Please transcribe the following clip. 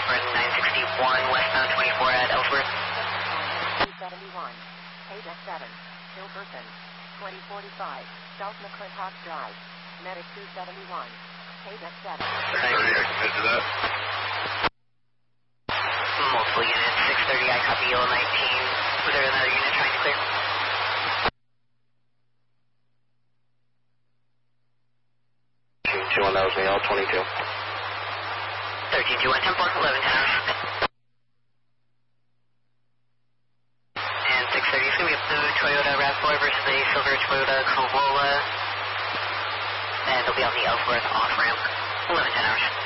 Ellsworth 961, westbound 24 at Ellsworth. 271, Paydeck 7, Hilberton, 2045, South McClintock Drive, Medic 271, Paydeck 7. After that. Multiple units, 630, I copy Yellow 19. Was there another unit trying to clear? 2-1, that was me, L22. 1321, 10 Park, 11 hours. And 630 is going to be a blue Toyota RAV4 versus a silver Toyota Corolla. And they'll be on the Ellsworth off-ramp, 11 10 hours.